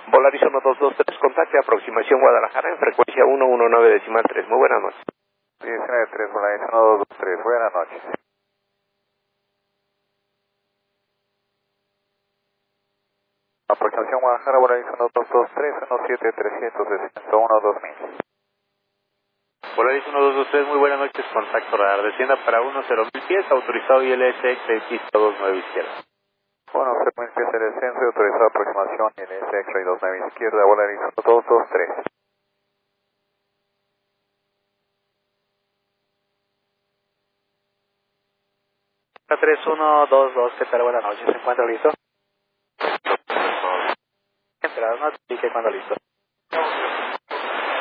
Volaris 1223, contacte, aproximación Guadalajara en frecuencia 119.3. Muy buenas noches. 19.3, Volaris 1223, buenas noches. Aproximación Guadalajara, Volaris 1223, 17360, 2000. Volaris 1223, muy buenas noches, contacto radar, descienda para 10.000 pies, autorizado ILSX de pista 29 izquierda. Bueno, 0.000 pies el descenso y autorizado aproximación ILSX y 29 izquierda, Volaris 1223. 3122, ¿qué tal? Buenas noches, ¿se encuentra listo? Entrada, no te indique cuando listo.